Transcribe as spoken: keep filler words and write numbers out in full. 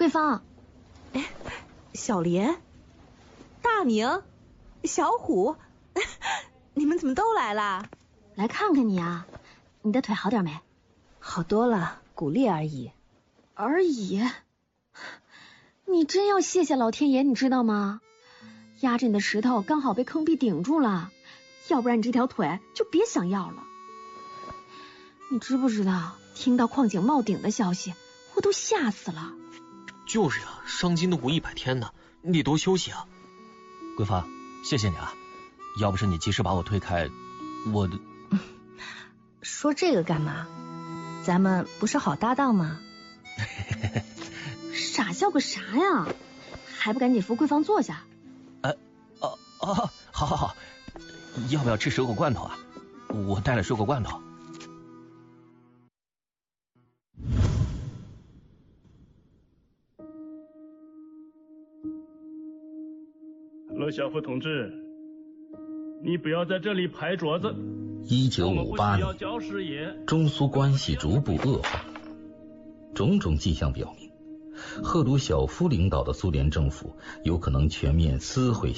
桂芳， 哎，小莲、大宁、小虎，你们怎么都来啦？ 来看看你啊，你的腿好点没？ 好多了，骨裂而已。 而已？你真要谢谢老天爷，你知道吗？压着你的石头刚好被坑壁顶住了，要不然你这条腿就别想要了。你知不知道，听到矿井冒顶的消息，我都吓死了。 就是呀、啊，伤筋动骨一百天呢，你得多休息啊。 桂芳，谢谢你啊，要不是你及时把我推开，我的…… 嗯、说这个干嘛？咱们不是好搭档吗？ 傻笑个啥呀？还不赶紧扶桂芳坐下？ 哎，哦哦，好好好，要不要吃水果罐头啊？我带了水果罐头。 罗小夫同志，你不要在这里拍桌子。 一九五八年，中苏关系逐步恶化，种种迹象表明，赫鲁晓夫领导的苏联政府有可能全面撕毁